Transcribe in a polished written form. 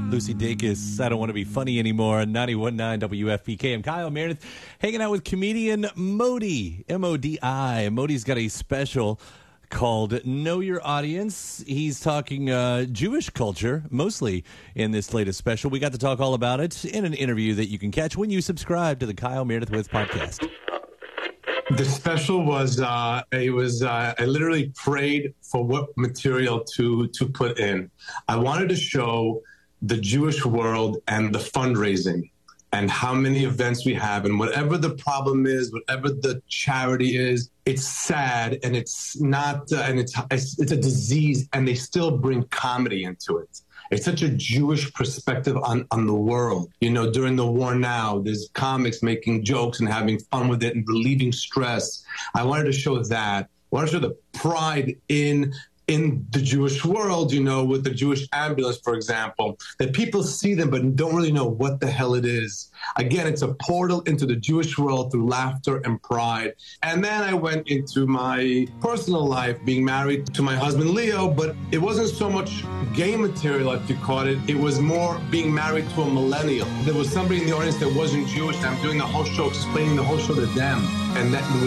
Lucy Dacus, I Don't Want to Be Funny Anymore on 91.9 WFPK. I'm Kyle Meredith, hanging out with comedian Modi, M-O-D-I. Modi's got a special called Know Your Audience. He's talking Jewish culture, mostly in this latest special. We got to talk all about it in an interview that you can catch when you subscribe to the Kyle Meredith With podcast. The special was, I literally prayed for what material to put in. I wanted to show the Jewish world and the fundraising and how many events we have, and whatever the problem is, whatever the charity is, it's sad and it's not, and it's a disease, and they still bring comedy into it. It's such a Jewish perspective on the world. You know, during the war now, there's comics making jokes and having fun with it and relieving stress. I wanted to show that. I wanted to show the pride in the Jewish world, you know, with the Jewish ambulance, for example, that people see them but don't really know what the hell it is. Again, it's a portal into the Jewish world through laughter and pride. And then I went into my personal life, being married to my husband, Leo, but it wasn't so much gay material, if you call it. It was more being married to a millennial. There was somebody in the audience that wasn't Jewish, and I'm doing the whole show, explaining the whole show to them. And that